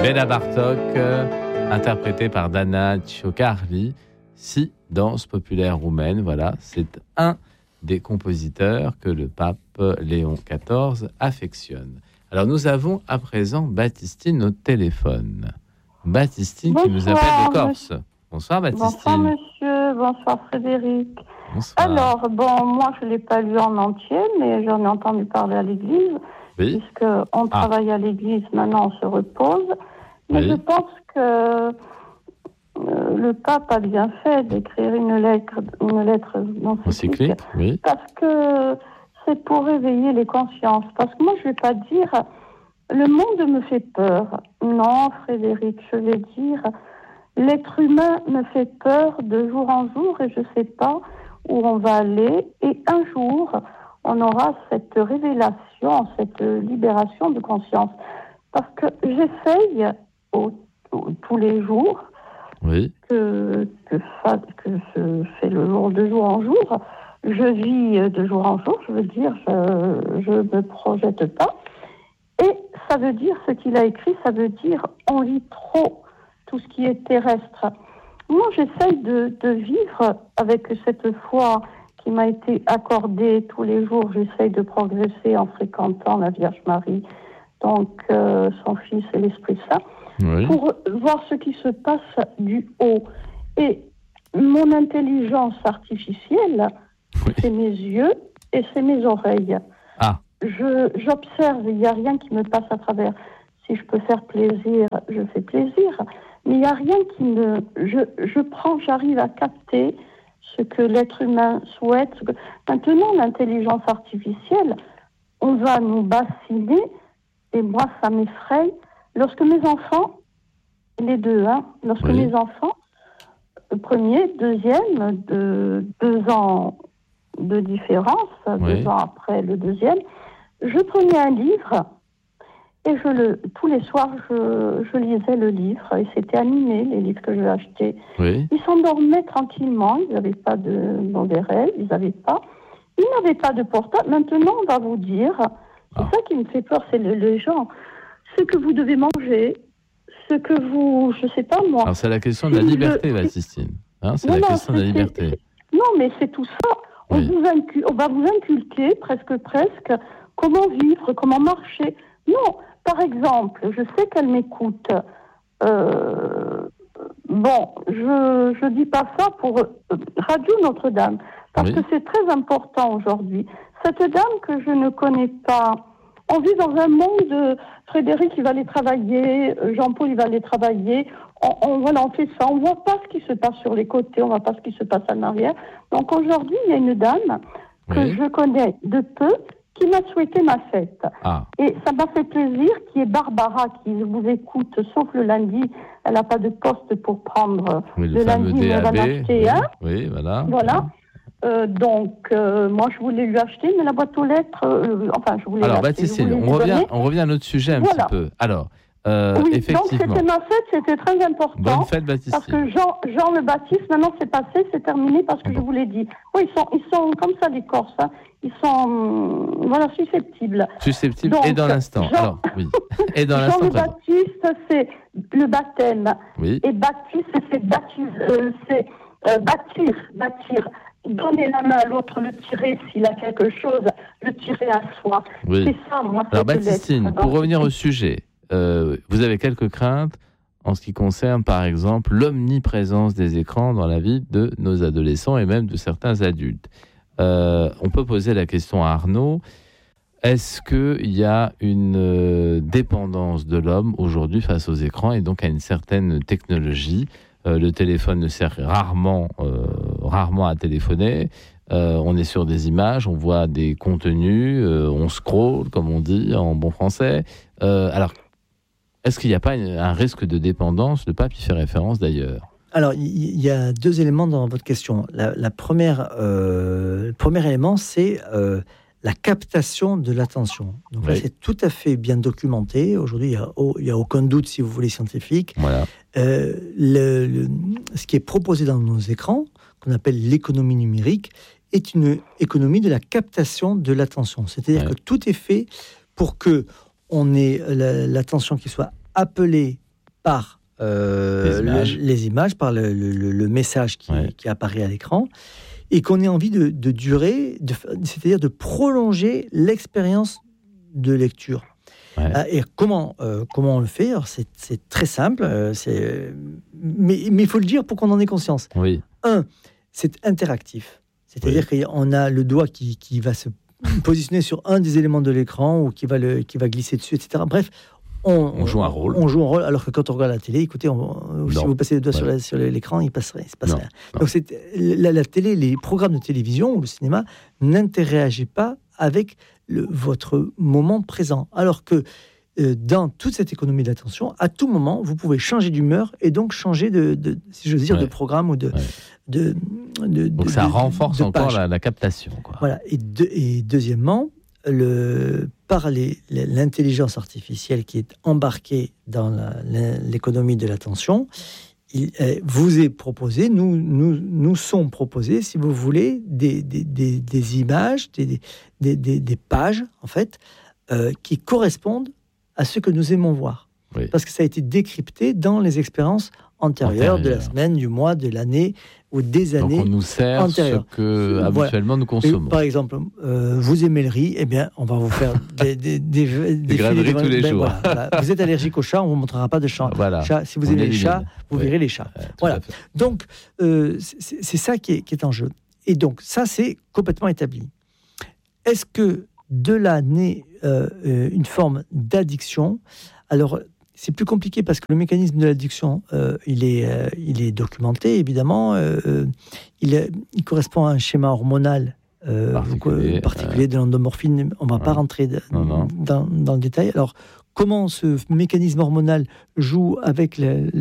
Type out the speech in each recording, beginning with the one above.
Béla Bartók, interprété par Dana Ciocarli, si danse populaire roumaine. Voilà, c'est un des compositeurs que le pape Léon XIV affectionne. Alors nous avons à présent Baptistine au téléphone. Baptistine qui nous appelle de Corse. Bonsoir Baptistine. Bonsoir monsieur, bonsoir Frédéric. Bonsoir. Alors, moi je ne l'ai pas lu en entier, mais j'en ai entendu parler à l'église, Oui. puisqu'on travaille à l'église, maintenant on se repose. Mais Oui. je pense que le pape a bien fait d'écrire une lettre Encyclique, oui. parce que c'est pour réveiller les consciences. Parce que moi je ne vais pas dire le monde me fait peur. Non, Frédéric, je vais dire l'être humain me fait peur de jour en jour et je ne sais pas où on va aller. Et un jour, on aura cette révélation, cette libération de conscience. Parce que j'essaye tous les jours, Oui. que je fais de jour en jour. Je vis de jour en jour, je veux dire, je ne me projette pas. Et ça veut dire, ce qu'il a écrit, ça veut dire on lit trop tout ce qui est terrestre. Moi, j'essaye de vivre avec cette foi qui m'a été accordée tous les jours. J'essaye de progresser en fréquentant la Vierge Marie, donc son Fils et l'Esprit Saint, Oui. pour voir ce qui se passe du haut. Et mon intelligence artificielle, Oui. c'est mes yeux et c'est mes oreilles. Ah. J'observe, il n'y a rien qui me passe à travers. Si je peux faire plaisir, je fais plaisir. Mais il n'y a rien qui me... j'arrive à capter ce que l'être humain souhaite. Maintenant, l'intelligence artificielle, on va nous bassiner, et moi, ça m'effraie. Lorsque mes enfants, les deux, lorsque Oui. mes enfants, le premier, deuxième, de 2 ans de différence, Oui. 2 ans après le deuxième, je prenais un livre et tous les soirs, je lisais le livre et c'était animé, les livres que je achetais. Oui. Ils s'endormaient tranquillement, ils n'avaient pas de mauvais rêves, ils n'avaient pas de portable. Maintenant, on va vous dire, c'est ça qui me fait peur, c'est les gens, ce que vous devez manger, ce que vous, je sais pas moi. Alors c'est la question de la liberté, Baptistine. C'est la question de la liberté. Non, mais c'est tout ça. Oui. On va vous inculquer, presque, comment vivre, comment marcher. Non, par exemple, je sais qu'elle m'écoute. Je dis pas ça pour Radio Notre-Dame, parce Oui. que c'est très important aujourd'hui. Cette dame que je ne connais pas, on vit dans un monde, Frédéric, il va aller travailler, Jean-Paul, il va aller travailler, on fait ça, on ne voit pas ce qui se passe sur les côtés, on ne voit pas ce qui se passe en arrière. Donc aujourd'hui, il y a une dame que je connais de peu, qui m'a souhaité ma fête. Ah. Et ça m'a fait plaisir, qui est Barbara, qui vous écoute, sauf le lundi, elle n'a pas de poste pour prendre le lundi, mais elle va m'acheter un. Oui, voilà. Voilà. Moi, je voulais lui acheter, mais la boîte aux lettres, je voulais Alors, l'acheter. Baptistine, on revient à notre sujet un petit peu. Alors, oui, effectivement. donc c'était ma fête, c'était très important. Bonne fête, Baptistine. Parce que Jean le Baptiste, maintenant c'est passé, c'est terminé, parce que je vous l'ai dit. Oui, ils sont comme ça, les Corses. Ils sont, susceptibles. Susceptibles donc, et dans l'instant. Alors, oui. Et dans Jean l'instant le présent. Baptiste, c'est le baptême. Oui. Et Baptiste, c'est bâtir. Donner la main à l'autre, le tirer s'il a quelque chose, le tirer à soi. Oui. C'est ça, moi. Alors, Baptistine, pour revenir au sujet, vous avez quelques craintes en ce qui concerne, par exemple, l'omniprésence des écrans dans la vie de nos adolescents et même de certains adultes. On peut poser la question à Arnaud. Est-ce qu'il y a une dépendance de l'homme aujourd'hui face aux écrans et donc à une certaine technologie ? Le téléphone ne sert rarement à téléphoner. On est sur des images, on voit des contenus, on scrolle, comme on dit en bon français. Alors, est-ce qu'il n'y a pas un risque de dépendance ? Le pape y fait référence d'ailleurs. Alors, il y a 2 éléments dans votre question. Le premier élément, c'est la captation de l'attention. Donc là, c'est tout à fait bien documenté. Aujourd'hui, il n'y a aucun doute, si vous voulez, scientifique. Voilà. Ce qui est proposé dans nos écrans, qu'on appelle l'économie numérique, est une économie de la captation de l'attention. C'est-à-dire que tout est fait pour que on ait l'attention qui soit appelée par les images, par le message qui apparaît à l'écran, et qu'on ait envie de durer, c'est-à-dire de prolonger l'expérience de lecture. Et comment on le fait? Alors, c'est très simple, mais il faut le dire pour qu'on en ait conscience. Oui. C'est interactif. C'est-à-dire qu'on a le doigt qui va se positionner sur un des éléments de l'écran ou qui va glisser dessus, etc. Bref, on joue un rôle. On joue un rôle, alors que quand on regarde la télé, écoutez, si vous passez le doigt sur l'écran, il ne se passe rien. Donc la télé, les programmes de télévision ou le cinéma n'interagissent pas avec votre moment présent. Alors que dans toute cette économie d'attention, à tout moment, vous pouvez changer d'humeur et donc changer si j'ose dire, de programme ou donc ça renforce encore la captation. Voilà. Et deuxièmement, par l'intelligence artificielle qui est embarquée dans l'économie de l'attention, il vous est proposé, nous sont proposés, si vous voulez, des images, des pages, en fait, qui correspondent à ce que nous aimons voir. Oui. Parce que ça a été décrypté dans les expériences antérieures de la semaine, du mois, de l'année ou des années. Donc on nous sert antérieures. Ce que habituellement nous consommons. Et, par exemple, vous aimez le riz, eh bien, on va vous faire des grains de riz tous les jours. Voilà. Vous êtes allergique aux chats, on ne vous montrera pas de chat. Si vous aimez les chats, vous verrez les chats. Voilà. Donc, c'est ça qui est en jeu. Et donc, ça, c'est complètement établi. Est-ce que de là naît une forme d'addiction? Alors, c'est plus compliqué parce que le mécanisme de l'addiction, il est documenté, évidemment. Il correspond à un schéma hormonal particulier de l'endomorphine. On ne va pas rentrer dans le détail. Alors, comment ce mécanisme hormonal joue avec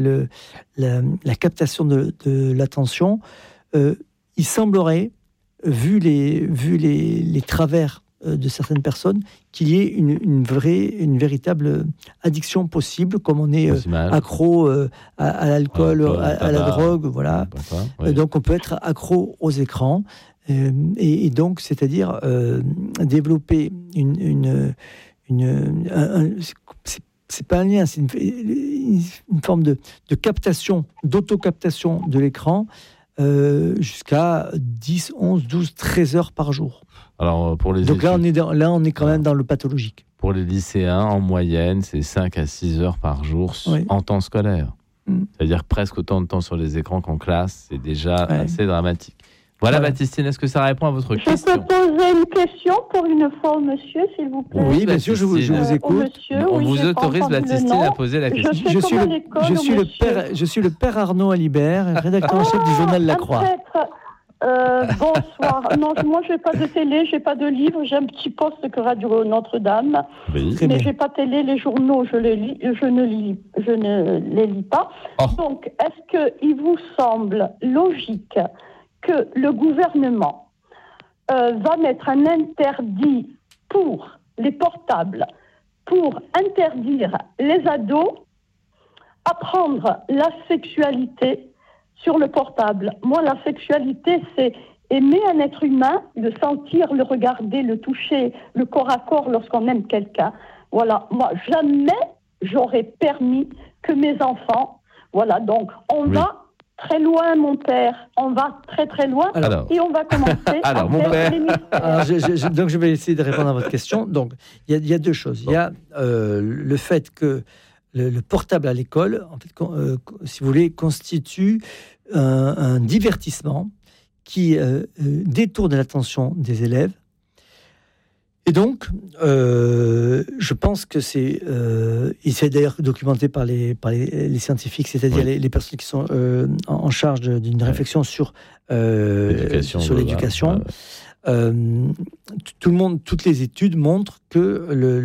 la captation de l'attention? Il semblerait, vu les travers de certaines personnes, qu'il y ait une véritable addiction possible, comme on est accro à l'alcool, à la drogue, voilà. Donc on peut être accro aux écrans, et donc c'est-à-dire développer c'est pas un lien, c'est une forme de captation, d'auto-captation de l'écran, jusqu'à 10, 11, 12, 13 heures par jour. Alors, pour les donc là, on est quand même dans le pathologique. Pour les lycéens, en moyenne, c'est 5 à 6 heures par jour en temps scolaire. C'est-à-dire presque autant de temps sur les écrans qu'en classe. C'est déjà assez dramatique. Voilà, Baptistine, est-ce que ça répond à votre question? Je peux poser une question pour une fois au monsieur, s'il vous plaît? Oui, bien sûr, je vous écoute. Monsieur, on vous autorise, Baptistine, à poser la question. Je suis le père Arnaud Alibert, rédacteur en chef du journal La Croix. Bonsoir. Non, moi, je n'ai pas de télé, je n'ai pas de livre, j'ai un petit poste que Radio Notre-Dame. Oui. Mais je n'ai pas de télé, les journaux, je ne les lis pas. Oh. Donc, est-ce qu'il vous semble logique que le gouvernement va mettre un interdit pour les portables, pour interdire les ados apprendre la sexualité sur le portable? Moi, la sexualité, c'est aimer un être humain, le sentir, le regarder, le toucher, le corps à corps lorsqu'on aime quelqu'un. Voilà, moi, jamais j'aurais permis que mes enfants... Voilà, donc, on va très loin, mon père. On va très, très loin. Et on va commencer alors, mon père. Donc, je vais essayer de répondre à votre question. Donc, il y a deux choses. Il y a le fait que le portable à l'école, en fait, si vous voulez, constitue un divertissement qui détourne l'attention des élèves. Et donc, je pense que c'est d'ailleurs documenté par les scientifiques, c'est-à-dire les personnes qui sont en charge d'une réflexion sur l'éducation. Toutes les études montrent que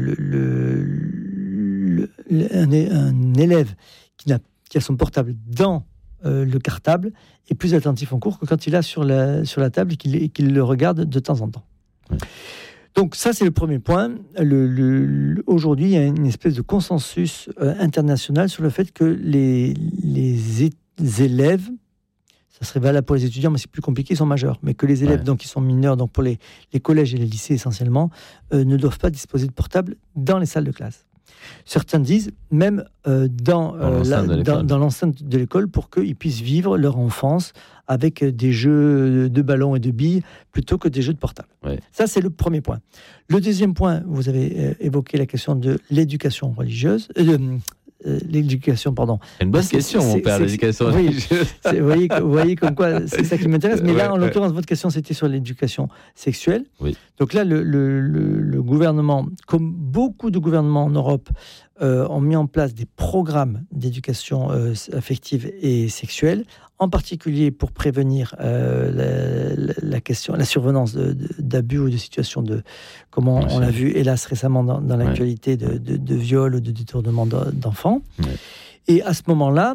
un élève qui a son portable dans le cartable est plus attentif en cours que quand il a sur la table et qu'il le regarde de temps en temps. Ouais. Donc ça, c'est le premier point. Aujourd'hui, il y a une espèce de consensus international sur le fait que les élèves, ça serait valable pour les étudiants, mais c'est plus compliqué, ils sont majeurs, mais que les élèves donc, qui sont mineurs, donc pour les collèges et les lycées essentiellement, ne doivent pas disposer de portable dans les salles de classe. Certains disent même dans l'enceinte de l'école pour qu'ils puissent vivre leur enfance avec des jeux de ballon et de billes plutôt que des jeux de portable. Ouais. Ça, c'est le premier point. Le deuxième point, vous avez évoqué la question de l'éducation religieuse. L'éducation, pardon. C'est une bonne question, mon père, l'éducation religieuse. Vous voyez comme quoi, c'est ça qui m'intéresse. Mais là, en l'occurrence, votre question, c'était sur l'éducation sexuelle. Oui. Donc là, le gouvernement, comme beaucoup de gouvernements en Europe, ont mis en place des programmes d'éducation affective et sexuelle, en particulier pour prévenir la survenance d'abus ou de situations de, comme on l'a vu hélas récemment dans l'actualité, de viol ou de détournement d'enfants. Ouais. Et à ce moment-là,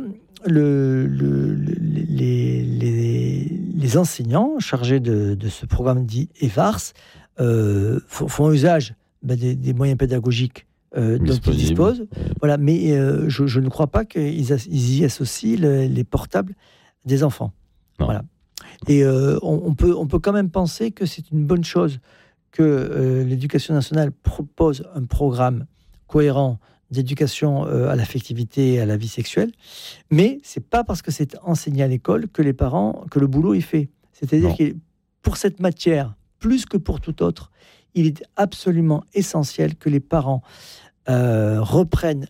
les enseignants chargés de ce programme dit EVARS font usage des moyens pédagogiques dont ils disposent. Voilà, mais je ne crois pas qu'ils y associent les portables des enfants. Non. Voilà. Et on peut quand même penser que c'est une bonne chose que l'Éducation nationale propose un programme cohérent d'éducation à l'affectivité et à la vie sexuelle, mais c'est pas parce que c'est enseigné à l'école que le boulot est fait. C'est-à-dire que pour cette matière, plus que pour toute autre, il est absolument essentiel que les parents reprennent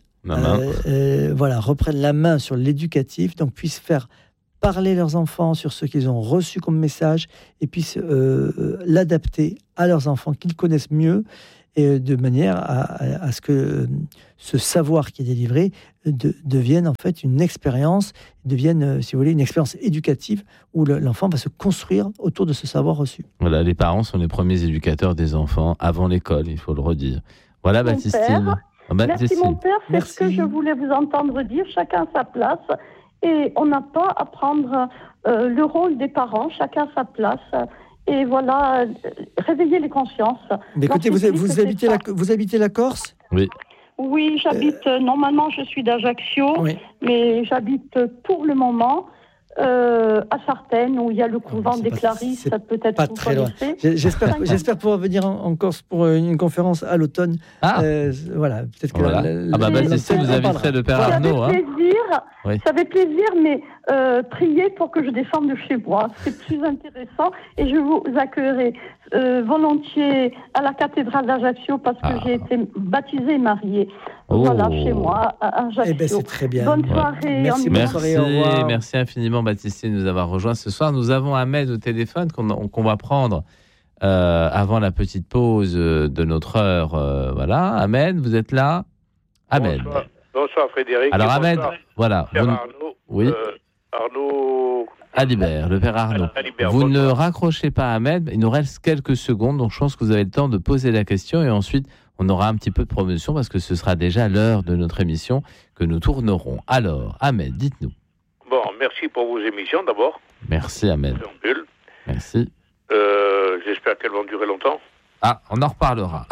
la main sur l'éducatif, donc puissent faire parler leurs enfants sur ce qu'ils ont reçu comme message et puissent l'adapter à leurs enfants qu'ils connaissent mieux, et de manière à ce que ce savoir qui est délivré devienne en fait une expérience, devienne, si vous voulez, une expérience éducative où l'enfant va se construire autour de ce savoir reçu. Voilà, les parents sont les premiers éducateurs des enfants avant l'école, il faut le redire. Voilà, Baptistine. Merci mon père, c'est ce que je voulais vous entendre dire, chacun sa place, et on n'a pas à prendre le rôle des parents, chacun sa place. Et voilà, réveiller les consciences. Mais écoutez, vous habitez la Corse ? Oui. Oui, j'habite, normalement je suis d'Ajaccio, mais j'habite pour le moment à Sartène, où il y a le couvent des Clarisses, peut-être pas très loin. J'espère pouvoir venir en Corse pour une conférence à l'automne. Voilà, peut-être que... Baptistine, vous inviterez le père Arnaud. Ça fait plaisir, mais priez pour que je descende de chez moi. C'est plus intéressant et je vous accueillerai volontiers à la cathédrale d'Ajaccio parce que j'ai été baptisée et mariée. Voilà, chez moi, à Ajaccio. Eh ben, c'est très bien. Bonne soirée. Merci infiniment, Baptistine, de nous avoir rejoints ce soir. Nous avons Ahmed au téléphone qu'on va prendre avant la petite pause de notre heure. Voilà, Ahmed, vous êtes là ? Ahmed. Bonsoir Frédéric. Alors Ahmed, voilà. Arnaud. Oui. Arnaud. Alibert, le père Arnaud. Vous ne raccrochez pas Ahmed, il nous reste quelques secondes, donc je pense que vous avez le temps de poser la question et ensuite on aura un petit peu de promotion parce que ce sera déjà l'heure de notre émission que nous tournerons. Alors, Ahmed, dites-nous. Bon, merci pour vos émissions d'abord. Merci Ahmed. Merci. J'espère qu'elles vont durer longtemps. Ah, on en reparlera.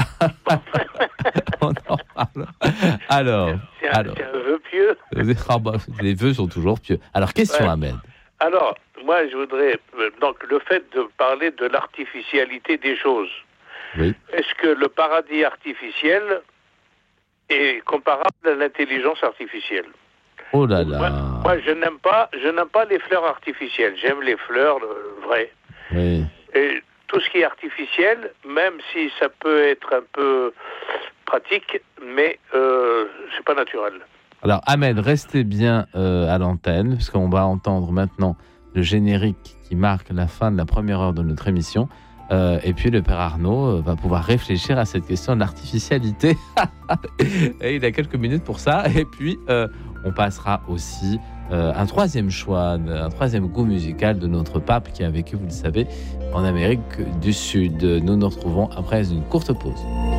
On en reparlera. Alors. C'est un vœu pieux. Les vœux sont toujours pieux. Alors, question Ahmed. Alors, moi, je voudrais... Donc, le fait de parler de l'artificialité des choses. Oui. Est-ce que le paradis artificiel est comparable à l'intelligence artificielle ? Oh là là. Moi, je n'aime pas les fleurs artificielles. J'aime les fleurs vraies. Oui. Et tout ce qui est artificiel, même si ça peut être un peu pratique, mais c'est pas naturel. Alors Ahmed, restez bien à l'antenne, parce qu'on va entendre maintenant le générique qui marque la fin de la première heure de notre émission. Et puis le père Arnaud va pouvoir réfléchir à cette question de l'artificialité. Et il a quelques minutes pour ça. Et puis on passera aussi un troisième choix, un troisième goût musical de notre pape qui a vécu, vous le savez, en Amérique du Sud. Nous nous retrouvons après une courte pause.